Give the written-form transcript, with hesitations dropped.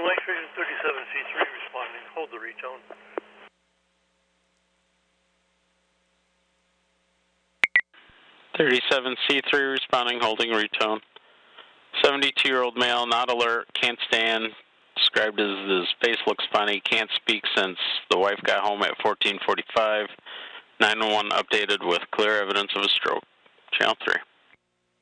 White Vision 37C3 responding. Hold the retone. 37C3 responding, holding retone. 72-year-old male, not alert, can't stand. Described as his face looks funny, can't speak since the wife got home at 14:45. 911 updated with clear evidence of a stroke. Channel 3.